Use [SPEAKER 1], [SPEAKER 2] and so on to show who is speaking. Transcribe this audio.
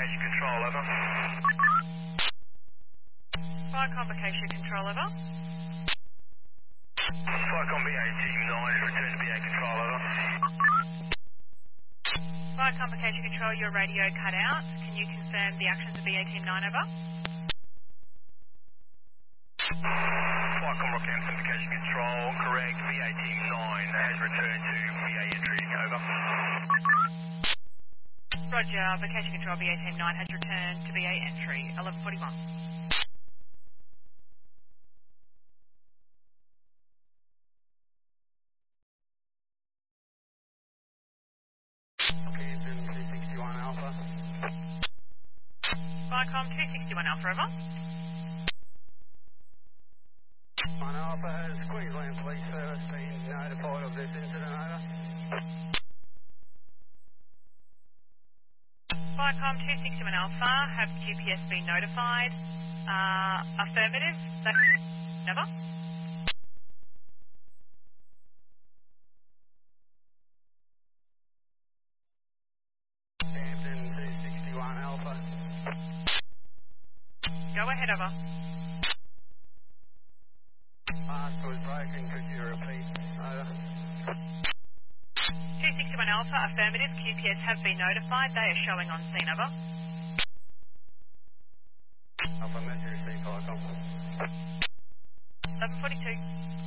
[SPEAKER 1] Vacation Control, over.
[SPEAKER 2] Viacom Vacation Control, over.
[SPEAKER 1] Viacom BA Team 9 has returned to BA Control, over.
[SPEAKER 2] Viacom Vacation Control, your radio cut out. Can you confirm the actions of BA Team 9, over?
[SPEAKER 1] Viacom Rockhampton Vacation Control, correct. BA Team 9 has returned to BA entry, over.
[SPEAKER 2] Roger, Vacation Control, BA Team 9 has returned to BA entry, 11:41.
[SPEAKER 1] Rockhampton 261 Alpha.
[SPEAKER 2] Viacom 261 Alpha, over.
[SPEAKER 1] 1 Alpha, has Queensland Police Service been notified of this incident, over?
[SPEAKER 2] Viacom 261 Alpha, have QPS been notified? Affirmative. Never.
[SPEAKER 1] Hampton 261 Alpha.
[SPEAKER 2] Go ahead, over.
[SPEAKER 1] Mast was broken, could you repeat? Over.
[SPEAKER 2] 261 Alpha, affirmative. QPS have been notified. They are showing on scene, over.
[SPEAKER 1] Alpha, measure receipt, Viacom.
[SPEAKER 2] 11:42.